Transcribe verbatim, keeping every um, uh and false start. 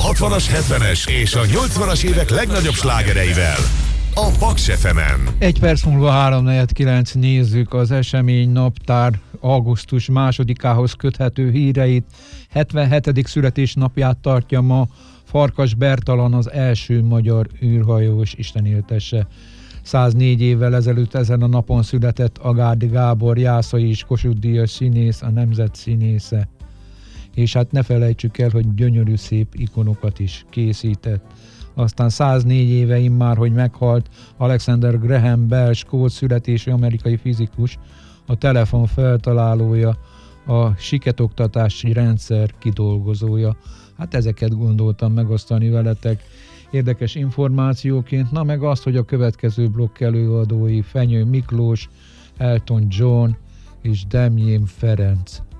hatvanas, hetvenes és a nyolcvanas évek legnagyobb slágereivel. A Paks ef emen. Egy perc múlva három negyven kilenc nézzük az esemény naptár augusztus másodikához köthető híreit. hetvenhetedik születésnapját tartja ma Farkas Bertalan, az első magyar űrhajós, Isten éltesse. száznégy évvel ezelőtt ezen a napon született Agárdi Gábor, Jászai és Kossuth-díjas színész, a nemzet színésze. És hát ne felejtsük el, hogy gyönyörű szép ikonokat is készített. Aztán száznégy éve immár, hogy meghalt Alexander Graham Bell, skót születésű amerikai fizikus, a telefon feltalálója, a siketoktatási rendszer kidolgozója. Hát ezeket gondoltam megosztani veletek érdekes információként, na meg azt, hogy a következő blokk előadói Fenyő Miklós, Elton John és Demjén Ferenc.